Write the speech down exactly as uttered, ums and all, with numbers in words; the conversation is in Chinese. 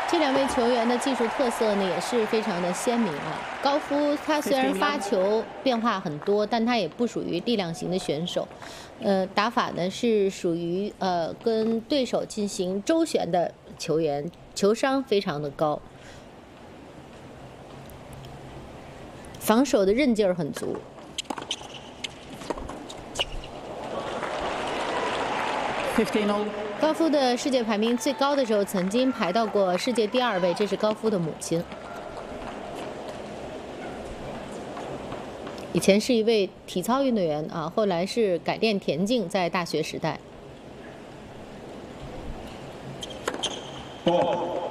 这两位球员的技术特色呢也是非常的鲜明啊。高夫他虽然发球变化很多，但他也不属于力量型的选手，呃，打法呢是属于呃跟对手进行周旋的球员，球商非常的高，防守的韧劲儿很足。 高夫的世界排名最高的时候，曾经排到过世界第二位，这是高夫的母亲。以前是一位体操运动员啊，后来是改练田径，在大学时代。 哦